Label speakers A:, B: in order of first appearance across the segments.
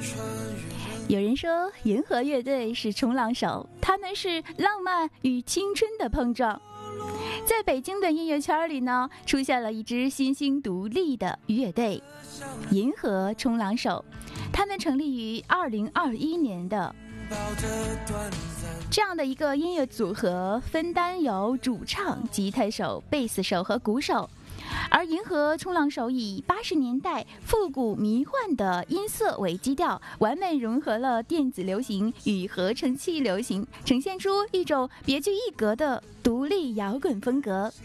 A: 有人说银河乐队是冲浪手，他们是浪漫与青春的碰撞。在北京的音乐圈里呢，出现了一支新兴独立的乐队银河冲浪手，他们成立于2021年的。这样的一个音乐组合分担由主唱、吉他手、贝斯手和鼓手，而银河冲浪手以80年代复古迷幻的音色为基调，完美融合了电子流行与合成器流行，呈现出一种别具一格的独立摇滚风格。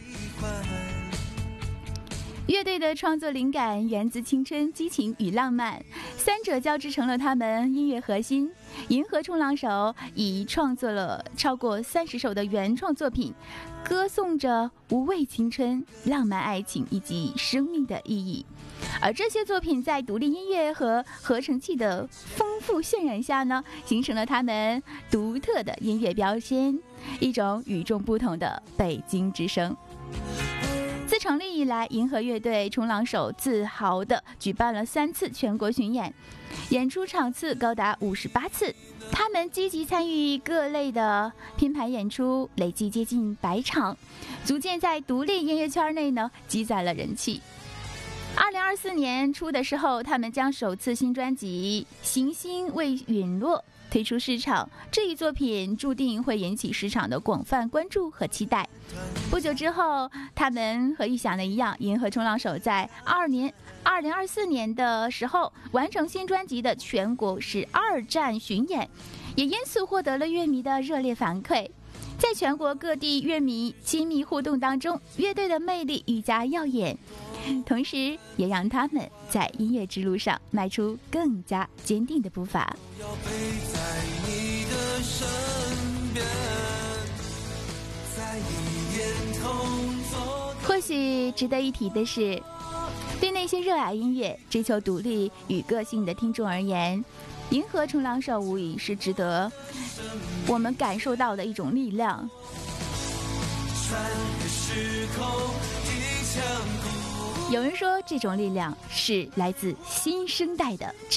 A: 乐队的创作灵感源自青春、激情与浪漫，三者交织成了他们音乐核心。银河冲浪手已创作了超过30首的原创作品，歌颂着无畏青春、浪漫爱情以及生命的意义。而这些作品在独立音乐和合成器的丰富渲染下呢，形成了他们独特的音乐标签，一种与众不同的北京之声。自成立以来，银河乐队冲浪手自豪地举办了3次全国巡演，演出场次高达58次。他们积极参与各类的拼盘演出，累计接近100场，逐渐在独立音乐圈内呢积攒了人气。2024年初的时候，他们将首次新专辑《行星未陨落》推出市场，这一作品注定会引起市场的广泛关注和期待。不久之后，他们和预想的一样，银河冲浪手在2024年的时候完成新专辑的全国12站巡演，也因此获得了乐迷的热烈反馈。在全国各地乐迷亲密互动当中，乐队的魅力愈加耀眼，同时也让他们在音乐之路上迈出更加坚定的步伐。
B: 要陪在你的身边，在你眼瞳做。
A: 或许值得一提的是，对那些热爱音乐、追求独立与个性的听众而言，银河冲浪手无疑是值得我们感受到的一种力量。
B: 穿越时空一腔孤。
A: 有人说，这种力量是来自新生代的